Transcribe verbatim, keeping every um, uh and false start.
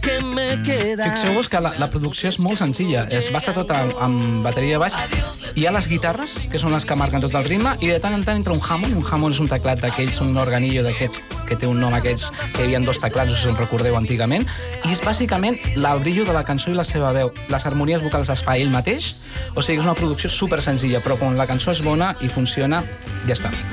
Fixeu-vos que la, la producció és molt senzilla, es basa tot en, en bateria de baix. Hi ha les guitarres, que són les que marquen tot el ritme, i de tant en tant entra un Hammond. Un Hammond és un teclat d'aquells, un organillo d'aquests, que té un nom aquests, que hi havia dos teclats, no sé si us recordeu antigament, i és bàsicament l'abrillo de la cançó i la seva veu. Les harmonies vocals les fa ell mateix, o sigui, és una producció super senzilla, però quan la cançó és bona i funciona, ja està.